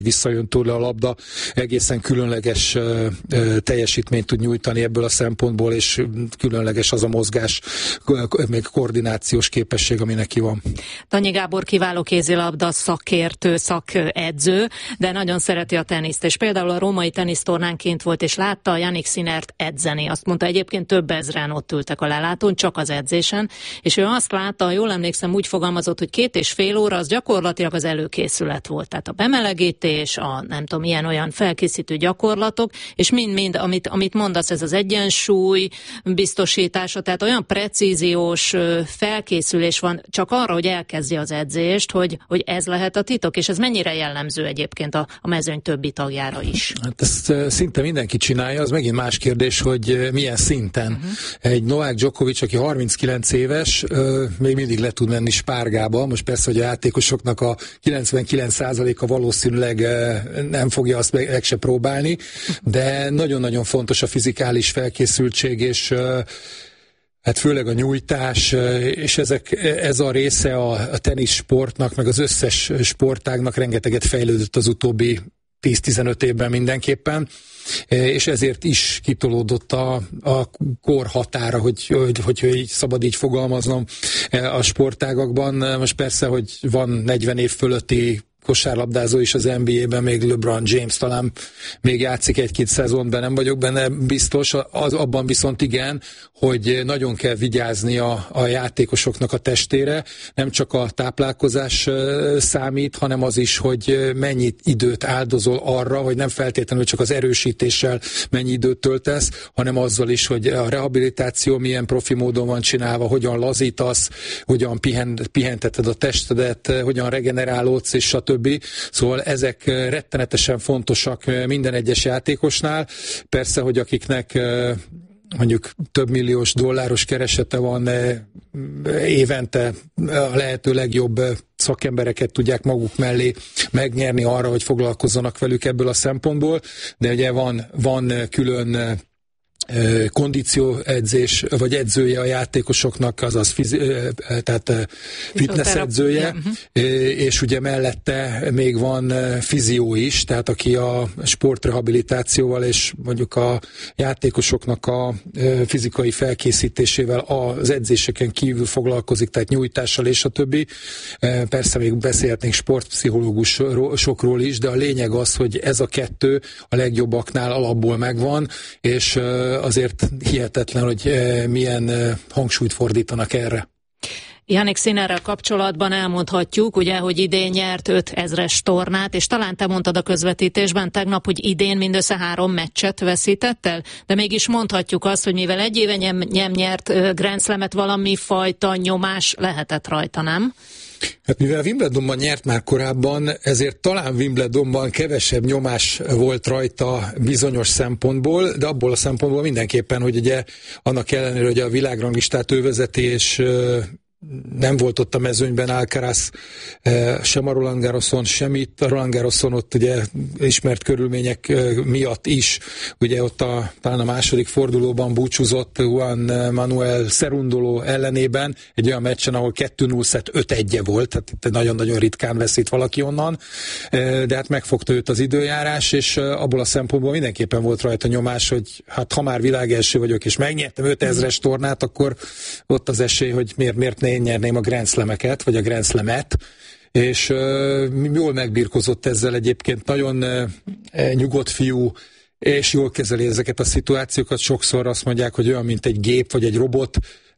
visszajön tőle a labda, egészen különleges teljesítményt tud nyújtani ebből a szempontból, és különleges az a mozgás, még koordinációs képesség, ami neki van. Danyi Gábor kiváló kézilabda szakértő, szakedző, de nagyon szereti a teniszt, és például a római tenisztornán kint volt, és látta Jannik Sinnert edzeni. Azt mondta, egyébként több ezren ott ültek a lelátón, csak az edzésen, és ő azt látta, ha jól emlékszem, úgy fogalmazott, hogy 2,5 óra az gyakorlatilag az előkészület volt. Tehát a bemelegítés, a nem tudom, ilyen-olyan felkészítő gyakorlatok, és mind, amit mondasz, ez az egyensúly biztosítása, tehát olyan precíziós felkészülés van csak arra, hogy elkezdje az edzést, hogy ez lehet a titok, és ez mennyire jellemző egyébként a mezőny többi tagjára is? Hát ezt szinte mindenki csinálja, az megint más kérdés, hogy milyen szinten. Egy Novák Djokovic, aki 39 éves, még mindig le tud menni spárgába, most persze, hogy a játékosoknak a 99%-a valószínűleg nem fogja azt meg se próbálni, de nagyon-nagyon fontos a fizikális felkészültség, és hát főleg a nyújtás, és ez a része a tenisz sportnak, meg az összes sportágnak rengeteget fejlődött az utóbbi 10-15 évben mindenképpen, és ezért is kitolódott a kor határa, hogy így szabad így fogalmaznom a sportágakban. Most persze, hogy van 40 év fölötti kosárlabdázó is az NBA-ben, még LeBron James talán még játszik 1-2 szezonban, nem vagyok benne biztos, abban viszont igen, hogy nagyon kell vigyázni a játékosoknak a testére, nem csak a táplálkozás számít, hanem az is, hogy mennyi időt áldozol arra, hogy nem feltétlenül csak az erősítéssel mennyi időt töltesz, hanem azzal is, hogy a rehabilitáció milyen profi módon van csinálva, hogyan lazítasz, hogyan pihenteted a testedet, hogyan regenerálódsz, és stb. Szóval ezek rettenetesen fontosak minden egyes játékosnál. Persze, hogy akiknek mondjuk több milliós dolláros keresete van évente, a lehető legjobb szakembereket tudják maguk mellé megnyerni arra, hogy foglalkozzanak velük ebből a szempontból, de ugye van külön kondícióedzés, vagy edzője a játékosoknak, azaz tehát fitness edzője, és ugye mellette még van fizió is, tehát aki a sportrehabilitációval és mondjuk a játékosoknak a fizikai felkészítésével az edzéseken kívül foglalkozik, tehát nyújtással és a többi. Persze még beszélhetnénk sportpszichológusokról is, de a lényeg az, hogy ez a kettő a legjobbaknál alapból megvan, és azért hihetetlen, hogy milyen hangsúlyt fordítanak erre. Jannik Sinnerrel kapcsolatban elmondhatjuk, ugye, hogy idén nyert 5000-es tornát, és talán te mondtad a közvetítésben tegnap, hogy idén mindössze 3 meccset veszített el, de mégis mondhatjuk azt, hogy mivel egy éve nem nyert Grand Slamet, valami fajta nyomás lehetett rajta, nem? Hát mivel Wimbledonban nyert már korábban, ezért talán Wimbledonban kevesebb nyomás volt rajta bizonyos szempontból, de abból a szempontból mindenképpen, hogy ugye annak ellenére, hogy a világranglistát ő vezeti, és nem volt ott a mezőnyben Alcaraz, sem a Roland Garroson, sem itt. A Roland Garroson ott ugye ismert körülmények miatt is, ugye ott talán a második fordulóban búcsúzott Juan Manuel Cerundolo ellenében, egy olyan meccsen, ahol 2-0 szett 5-1 volt, tehát itt nagyon-nagyon ritkán veszít valaki onnan, de hát megfogta őt az időjárás, és abból a szempontból mindenképpen volt rajta nyomás, hogy hát ha már világelső vagyok, és megnyertem 5000-es tornát, akkor ott az esély, hogy miért ne én nyerném a Grand Slameket, vagy a Grand Slamet, és jól megbirkozott ezzel egyébként, nagyon nyugodt fiú, és jól kezeli ezeket a szituációkat. Sokszor azt mondják, hogy olyan, mint egy gép, vagy egy robot,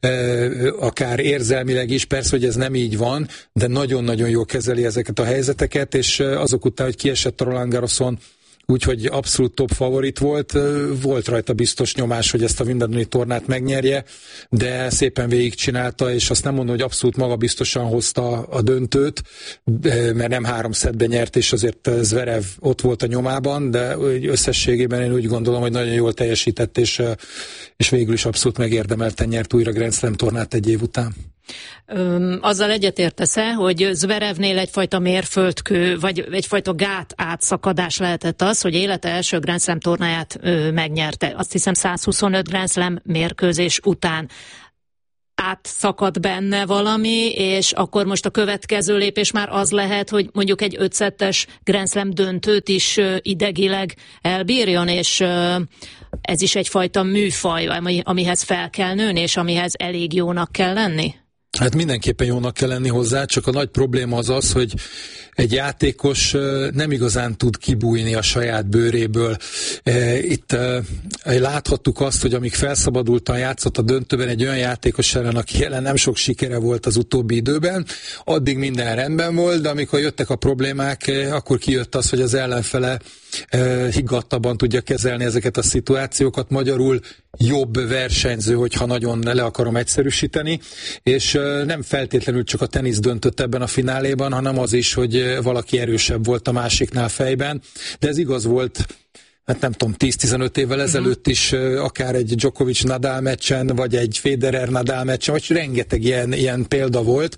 akár érzelmileg is, persze, hogy ez nem így van, de nagyon-nagyon jól kezeli ezeket a helyzeteket, és azok után, hogy kiesett a Roland Garroson, úgyhogy abszolút top favorit volt rajta biztos nyomás, hogy ezt a Wimbledoni tornát megnyerje, de szépen végigcsinálta, és azt nem mondom, hogy abszolút magabiztosan hozta a döntőt, mert nem 3 szettben nyert, és azért Zverev ott volt a nyomában, de összességében én úgy gondolom, hogy nagyon jól teljesített, és végül is abszolút megérdemelten nyert újra Grand Slam tornát egy év után. Azzal egyetértesz-e, hogy Zverevnél egyfajta mérföldkő, vagy egyfajta gát átszakadás lehetett az, hogy élete első Grand Slam tornáját megnyerte. Azt hiszem 125 Grand Slam mérkőzés után. átszakad benne valami, és akkor most a következő lépés már az lehet, hogy mondjuk egy 5-szettes Grand Slam döntőt is idegileg elbírjon, és ez is egyfajta műfaj, amihez fel kell nőni, és amihez elég jónak kell lenni? Hát mindenképpen jónak kell lenni hozzá, csak a nagy probléma az, hogy egy játékos nem igazán tud kibújni a saját bőréből. Itt láthattuk azt, hogy amíg felszabadultan játszott a döntőben egy olyan játékos ellen, aki jelen nem sok sikere volt az utóbbi időben, addig minden rendben volt, de amikor jöttek a problémák, akkor kijött az, hogy az ellenfele higgadtabban tudja kezelni ezeket a szituációkat, magyarul jobb versenyző, hogyha nagyon le akarom egyszerűsíteni, és nem feltétlenül csak a tenisz döntött ebben a fináléban, hanem az is, hogy valaki erősebb volt a másiknál fejben, de ez igaz volt, hát nem tudom, 10-15 évvel ezelőtt is, akár egy Djokovic-Nadal meccsen, vagy egy Federer-Nadal meccsen, vagy rengeteg ilyen példa volt,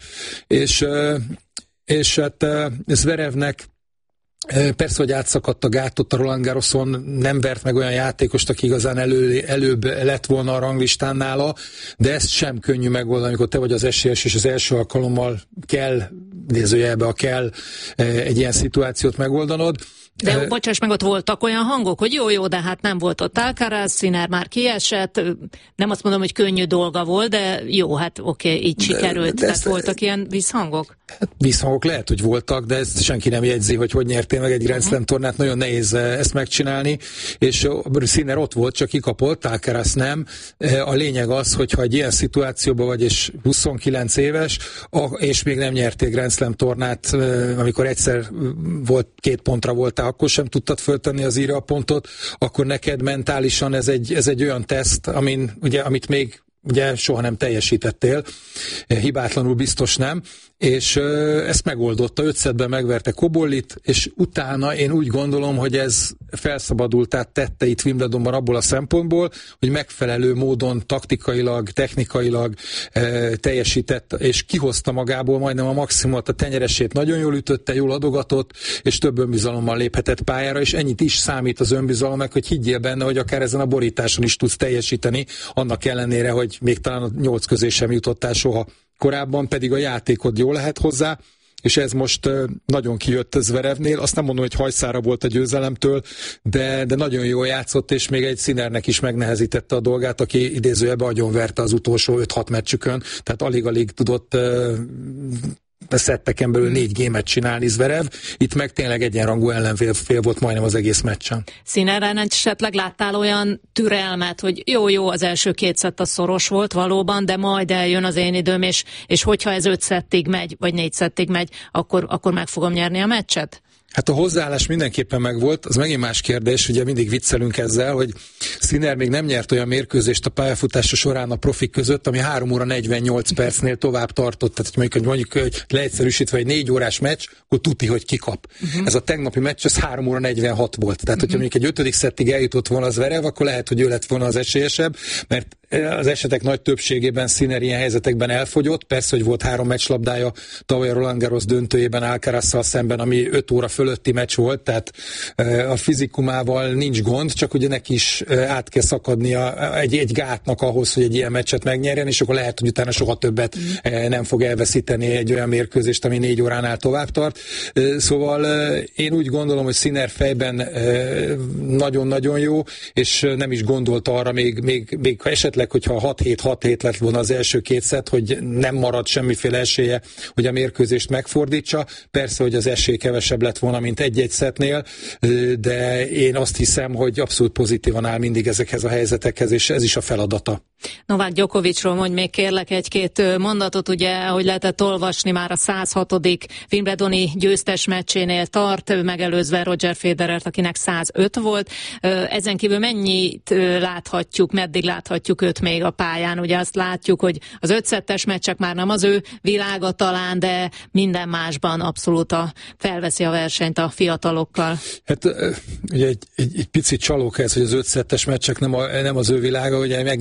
és hát Zverevnek persze, hogy átszakadt a gátot a Roland Garroson, nem vert meg olyan játékost, aki igazán előbb lett volna a ranglistán nála, de ezt sem könnyű megoldani, amikor te vagy az esélyes, és az első alkalommal kell, nézőjelbe kell egy ilyen szituációt megoldanod. De bocsáss meg, ott voltak olyan hangok, hogy jó, de hát nem volt ott Alcaraz, Sinner már kiesett, nem azt mondom, hogy könnyű dolga volt, de jó, hát oké, így sikerült. Tehát voltak ilyen visszhangok? Hát visszhangok lehet, hogy voltak, de ezt senki nem jegyzi, hogy nyertél meg egy Grand Slam tornát, nagyon nehéz ezt megcsinálni, és Sinner ott volt, csak kikapott, Alcaraz nem. A lényeg az, hogyha egy ilyen szituációban vagy, és 29 éves, és még nem nyertél Grand Slam tornát, amikor egyszer volt, 2 pontra voltál, akkor sem tudtad föltenni az írja a pontot, akkor neked mentálisan ez egy olyan teszt, amit még ugye soha nem teljesítettél, hibátlanul biztos nem, és ezt megoldotta, 5 szettben megverte Kobollit, és utána én úgy gondolom, hogy ez felszabadultá tette itt Wimbledonban abból a szempontból, hogy megfelelő módon taktikailag, technikailag teljesített, és kihozta magából majdnem a maximumot, a tenyeresét nagyon jól ütötte, jól adogatott, és több önbizalommal léphetett pályára, és ennyit is számít az önbizalomnak, hogy higgyél benne, hogy akár ezen a borításon is tudsz teljesíteni, annak ellenére, hogy még talán a 8 közé sem jutottál soha. Korábban pedig a játékod jó lehet hozzá, és ez most nagyon kijött Zverevnél. Azt nem mondom, hogy hajszára volt a győzelemtől, de nagyon jól játszott, és még egy Sinnernek is megnehezítette a dolgát, aki idézőjelben agyonverte az utolsó 5-6 meccsükön, tehát alig-alig tudott szetteken belül 4 gémet csinálni Zverev, itt meg tényleg egyenrangú ellenfél volt majdnem az egész meccsen. Színerren esetleg láttál olyan türelmet, hogy jó, az első 2 szett a szoros volt valóban, de majd eljön az én időm, és hogyha ez 5 szettig megy, vagy 4 szettig megy, akkor meg fogom nyerni a meccset? Hát a hozzáállás mindenképpen megvolt, az megint más kérdés, ugye mindig viccelünk ezzel, hogy Sinner még nem nyert olyan mérkőzést a pályafutása során a profik között, ami 3 óra 48 percnél tovább tartott, tehát mondjuk hogy leegyszerűsítve egy 4 órás meccs, akkor tuti, hogy kikap. Ez a tegnapi meccs, ez 3 óra 46 volt, tehát hogyha mondjuk egy 5. szettig eljutott volna az Zverev, akkor lehet, hogy ő lett volna az esélyesebb, mert az esetek nagy többségében Sinner ilyen helyzetekben elfogyott, persze, hogy volt 3 meccslabdája tavaly a Roland Garros döntőjében Alcarazzal szemben, ami 5 óra fölötti meccs volt, tehát a fizikumával nincs gond, csak ugye neki is át kell szakadnia egy gátnak ahhoz, hogy egy ilyen meccset megnyerjen, és akkor lehet, hogy utána soha többet nem fog elveszíteni egy olyan mérkőzést, ami 4 óránál tovább tart. Szóval én úgy gondolom, hogy Sinner fejben nagyon-nagyon jó, és nem is gondolt arra még ha esetleg, hogyha 6-7 lett volna az első 2 szett, hogy nem marad semmiféle esélye, hogy a mérkőzést megfordítsa. Persze, hogy az esély kevesebb lett volna, mint egy-egy szettnél, de én azt hiszem, hogy abszolút pozitívan áll mindig ezekhez a helyzetekhez, és ez is a feladata. Novák Djokovicról mondj még kérlek 1-2 mondatot, ugye, ahogy lehetett olvasni, már a 106. Wimbledoni győztes meccsénél tart, megelőzve Roger Federert, akinek 105 volt. Ezen kívül mennyit láthatjuk, meddig láthatjuk őt még a pályán? Ugye azt látjuk, hogy az 5 szettes meccsek már nem az ő világa talán, de minden másban abszolút felveszi a versenyt a fiatalokkal. Hát ugye egy picit csalók ez, hogy az 5 szettes meccsek nem az ő világa, ugye megnyert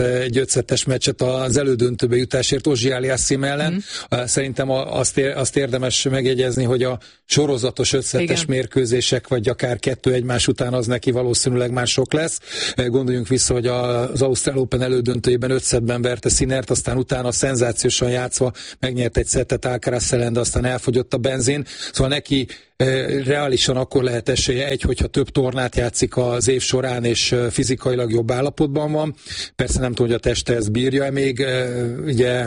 egy 5-2-es meccset az elődöntőbe jutásért Ozsi-Aliasszim ellen. Szerintem azt érdemes megjegyezni, hogy a sorozatos 5-2-es mérkőzések, vagy akár 2 egymás után az neki valószínűleg már sok lesz. Gondoljunk vissza, hogy az Ausztrál Open elődöntőjében 5 szettben verte Sinert, aztán utána szenzációsan játszva megnyert egy szettet Alcaraz ellen, de aztán elfogyott a benzin. Szóval neki reálisan akkor lehet esélye, hogyha több tornát játszik az év során, és fizikailag jobb állapotban van. Persze nem tudom, hogy a teste ezt bírja még, ugye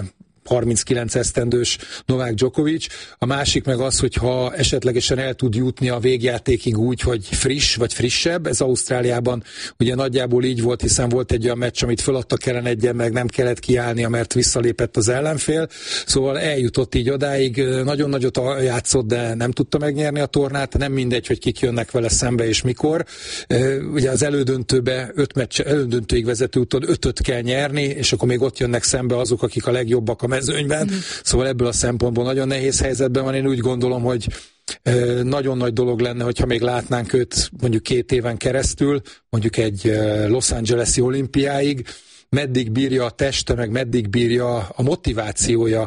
39 esztendős Novák Djokovic. A másik meg az, hogyha esetlegesen el tud jutni a végjátékig úgy, hogy friss vagy frissebb. Ez Ausztráliában ugye nagyjából így volt, hiszen volt egy olyan meccs, amit föladtak ellen egyen, meg nem kellett kiállnia, mert visszalépett az ellenfél. Szóval eljutott így odáig, nagyon nagyot játszott, de nem tudta megnyerni a tornát. Nem mindegy, hogy kik jönnek vele szembe és mikor. Ugye az elődöntőbe 5 meccs, elődöntőig vezető úton 5-öt kell nyerni, és akkor még ott jönnek szembe azok, akik a legjobbak a mezőnyben, szóval ebből a szempontból nagyon nehéz helyzetben van. Én úgy gondolom, hogy nagyon nagy dolog lenne, hogyha még látnánk őt mondjuk 2 éven keresztül, mondjuk egy Los Angeles-i olimpiáig, meddig bírja a teste, meg meddig bírja a motivációja,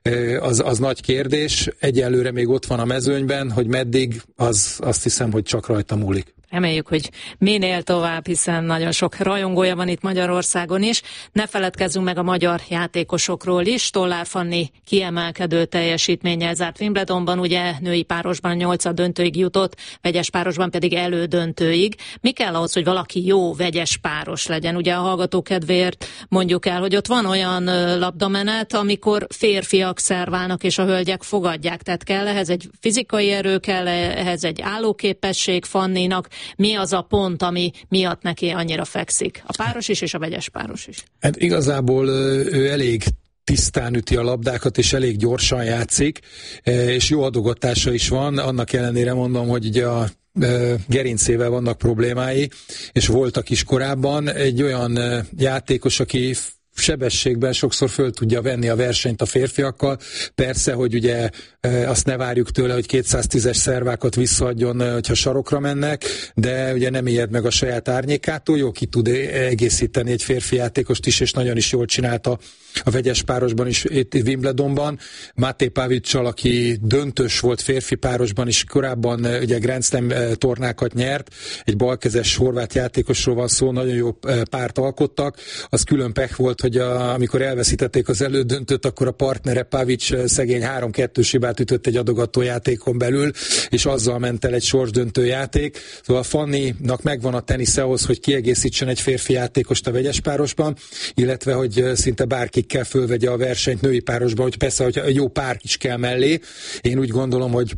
az nagy kérdés. Egyelőre még ott van a mezőnyben, hogy meddig, azt hiszem, hogy csak rajta múlik. Reméljük, hogy minél tovább, hiszen nagyon sok rajongója van itt Magyarországon is. Ne feledkezzünk meg a magyar játékosokról is. Stollár Fanni kiemelkedő teljesítménnyel zárt Wimbledonban, ugye női párosban 8. döntőig jutott, vegyes párosban pedig elődöntőig. Mi kell ahhoz, hogy valaki jó vegyes páros legyen? Ugye a hallgató kedvéért mondjuk el, hogy ott van olyan labdamenet, amikor férfiak szerválnak és a hölgyek fogadják. Tehát kell ehhez egy fizikai erő, kell ehhez egy állóképesség Fanninak. Mi az a pont, ami miatt neki annyira fekszik? A páros is, és a vegyes páros is. Hát igazából ő elég tisztán üti a labdákat, és elég gyorsan játszik, és jó adogatása is van, annak ellenére mondom, hogy ugye a gerincével vannak problémái, és voltak is korábban. Egy olyan játékos, aki sebességben sokszor föl tudja venni a versenyt a férfiakkal. Persze, hogy ugye azt ne várjuk tőle, hogy 210-es szervákat visszaadjon, hogyha sarokra mennek, de ugye nem ijed meg a saját árnyékától, jó ki tud egészíteni egy férfi játékost is, és nagyon is jól csinálta a vegyes párosban is itt Wimbledonban. Máté Pavićsal, aki döntős volt férfi párosban is, korábban ugye Grand Slam tornákat nyert, egy balkezes horvát játékosról van szó, nagyon jó párt alkottak. Az külön pech volt, hogy amikor elveszítették az elődöntőt, akkor a partnere Pavić szegény 3-2-s hibát ütött egy adogató játékon belül, és azzal ment el egy sorsdöntő játék. Szóval Fanninak megvan a tenisz ahhoz, hogy kiegészítsen egy férfi játékost a vegyes párosban, illetve hogy szinte bárkikkel fölvegye a versenyt női párosban, hogy persze, hogy egy jó pár is kell mellé. Én úgy gondolom, hogy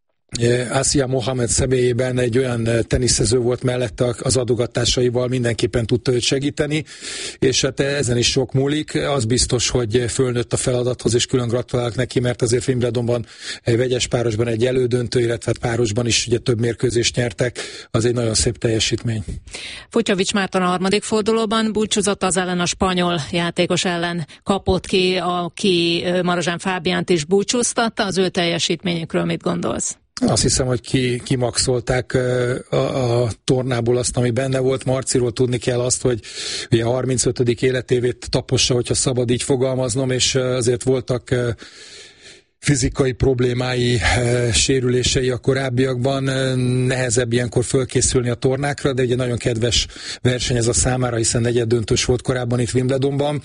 Asia Mohamed személyében egy olyan teniszező volt mellette, az adogatásaival mindenképpen tudta őt segíteni, és hát ezen is sok múlik. Az biztos, hogy fölnőtt a feladathoz, és külön gratulálok neki, mert azért Wimbledonban vegyes párosban egy elődöntő, illetve párosban is ugye több mérkőzést nyertek, az egy nagyon szép teljesítmény. Fucsovics Márton a harmadik fordulóban búcsúzott, az ellen a spanyol játékos ellen kapott ki, aki Marozsán Fábiánt is búcsúztatta. Az ő teljesítményükről mit gondolsz? Azt hiszem, hogy kimaxolták a tornából azt, ami benne volt. Marciról tudni kell azt, hogy ugye a 35. életévét tapossa, hogyha szabad így fogalmaznom, és azért voltak fizikai problémái, sérülései a korábbiakban, nehezebb ilyenkor fölkészülni a tornákra, de ugye nagyon kedves verseny ez a számára, hiszen negyeddöntős volt korábban itt Wimbledonban.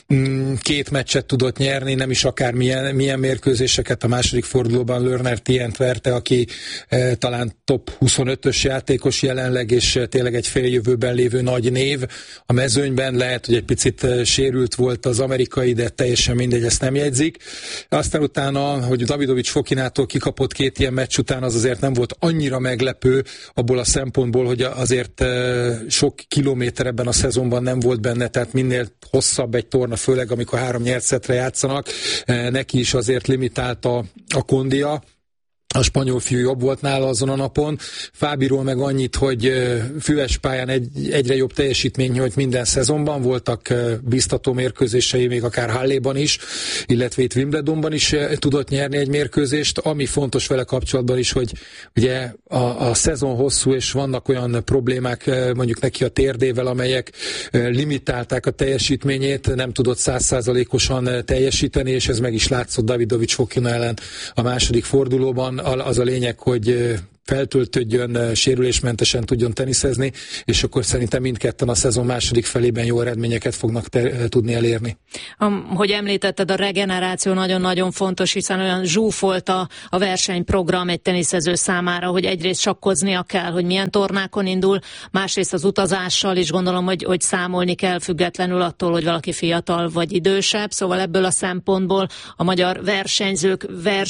2 meccset tudott nyerni, nem is akár milyen mérkőzéseket. A második fordulóban Lerner Tient verte, aki talán top 25-ös játékos jelenleg, és tényleg egy féljövőben lévő nagy név a mezőnyben. Lehet, hogy egy picit sérült volt az amerikai, de teljesen mindegy, ezt nem jegyzik. Aztán utána, hogy Davidovics Fokinától kikapott 2 ilyen meccs után, az azért nem volt annyira meglepő abból a szempontból, hogy azért sok kilométer ebben a szezonban nem volt benne, tehát minél hosszabb egy torna, főleg amikor 3 nyert szettre játszanak, neki is azért limitálta a kondia. A spanyol fiú jobb volt nála azon a napon. Fábiról meg annyit, hogy füves pályán egyre jobb teljesítmény, hogy minden szezonban voltak biztató mérkőzései, még akár Halléban is, illetve itt Wimbledonban is tudott nyerni egy mérkőzést. Ami fontos vele kapcsolatban is, hogy ugye a szezon hosszú, és vannak olyan problémák mondjuk neki a térdével, amelyek limitálták a teljesítményét, nem tudott 100%-osan teljesíteni, és ez meg is látszott Davidovics Fokina ellen a második fordulóban. Az a lényeg, hogy feltöltődjön, sérülésmentesen tudjon teniszezni, és akkor szerintem mindketten a szezon második felében jó eredményeket fognak tudni elérni. Hogy említetted, a regeneráció nagyon-nagyon fontos, hiszen olyan zsúfolt a versenyprogram egy teniszező számára, hogy egyrészt sakkoznia kell, hogy milyen tornákon indul, másrészt az utazással is gondolom, hogy számolni kell függetlenül attól, hogy valaki fiatal vagy idősebb, szóval ebből a szempontból a magyar versenyzők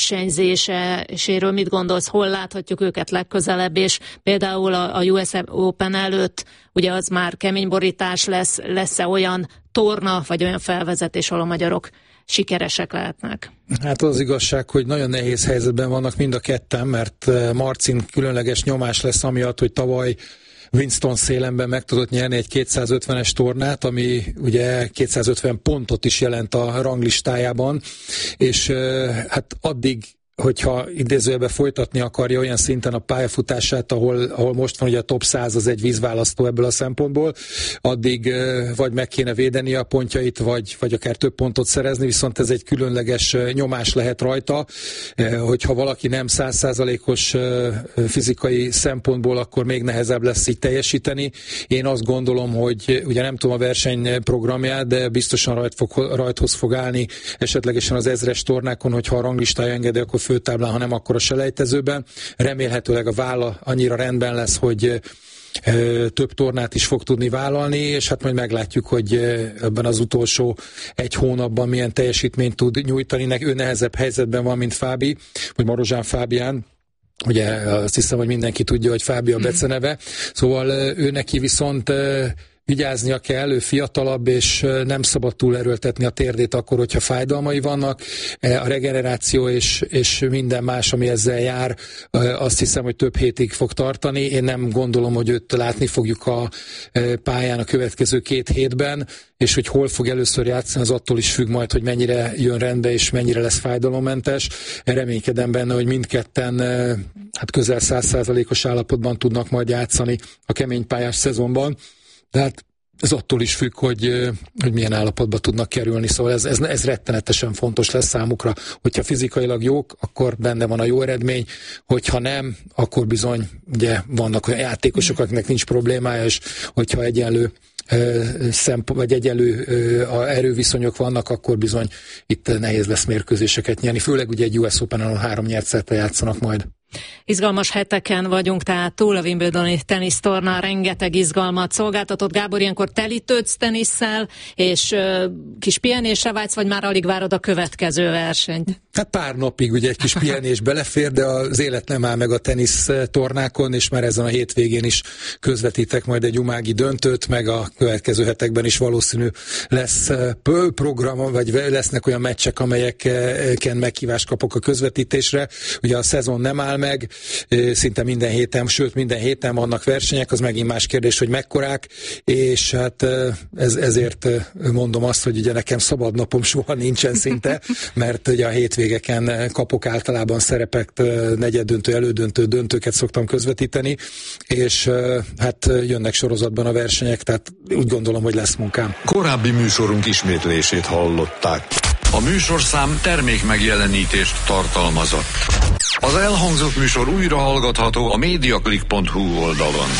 versenyzéséről mit gondolsz, hol láthatjuk őket legközelebb, és például a US Open előtt ugye az már kemény borítás lesz-e olyan torna, vagy olyan felvezetés, ahol a magyarok sikeresek lehetnek? Hát az igazság, hogy nagyon nehéz helyzetben vannak mind a ketten, mert Marcin különleges nyomás lesz amiatt, hogy tavaly Winston-Salemben meg tudott nyerni egy 250-es tornát, ami ugye 250 pontot is jelent a ranglistájában, és hát addig, hogyha idézőjelben folytatni akarja olyan szinten a pályafutását, ahol most van ugye a top 100 az egy vízválasztó ebből a szempontból, addig vagy meg kéne védeni a pontjait, vagy akár több pontot szerezni, viszont ez egy különleges nyomás lehet rajta, hogyha valaki nem 100%-os fizikai szempontból, akkor még nehezebb lesz így teljesíteni. Én azt gondolom, hogy ugye nem tudom a versenyprogramját, de biztosan rajthoz fog állni esetlegesen az 1000-es tornákon, hogyha a ranglistája engedi, akkor főtáblán, ha nem, akkor a selejtezőben. Remélhetőleg a válla annyira rendben lesz, hogy több tornát is fog tudni vállalni, és hát majd meglátjuk, hogy ebben az utolsó egy hónapban milyen teljesítményt tud nyújtani. Ő nehezebb helyzetben van, mint Fábi, vagy Marozsán Fábián. Ugye azt hiszem, hogy mindenki tudja, hogy Fábi a beceneve. Szóval ő neki viszont vigyáznia kell, ő fiatalabb, és nem szabad túlerőltetni a térdét akkor, hogyha fájdalmai vannak. A regeneráció és minden más, ami ezzel jár, azt hiszem, hogy több hétig fog tartani. Én nem gondolom, hogy őt látni fogjuk a pályán a következő 2 hétben, és hogy hol fog először játszani, az attól is függ majd, hogy mennyire jön rendbe, és mennyire lesz fájdalommentes. Reménykedem benne, hogy mindketten hát közel 100%-os állapotban tudnak majd játszani a keménypályás szezonban. De hát ez attól is függ, hogy milyen állapotba tudnak kerülni, szóval ez rettenetesen fontos lesz számukra. Hogyha fizikailag jók, akkor benne van a jó eredmény, hogyha nem, akkor bizony ugye vannak olyan játékosok, akiknek nincs problémája, és hogyha egyenlő erőviszonyok vannak, akkor bizony itt nehéz lesz mérkőzéseket nyerni, főleg ugye egy US Open-en, ahol 3 nyert szettel játszanak majd. Izgalmas heteken vagyunk, tehát túl a Wimbledoni tenisztorna, rengeteg izgalmat szolgáltatott. Gábor, ilyenkor telítődsz tenisszel, és kis pihenésre vágysz, vagy már alig várod a következő versenyt? Hát pár napig ugye egy kis pihenés belefér, de az élet nem áll meg a tenisztornákon, és már ezen a hétvégén is közvetítek majd egy umági döntőt, meg a következő hetekben is valószínű lesz program, vagy lesznek olyan meccsek, amelyeken meghívást kapok a közvetítésre. Ugye a szezon nem áll meg, szinte minden héten vannak versenyek, az megint más kérdés, hogy mekkorák, és hát ezért mondom azt, hogy ugye nekem szabad napom soha nincsen szinte, mert ugye a hétvégeken kapok általában szerepet, negyeddöntő, elődöntő, döntőket szoktam közvetíteni, és hát jönnek sorozatban a versenyek, tehát úgy gondolom, hogy lesz munkám. Korábbi műsorunk ismétlését hallották. A műsorszám termékmegjelenítést tartalmazott. Az elhangzott műsor újra hallgatható a mediaclick.hu oldalon.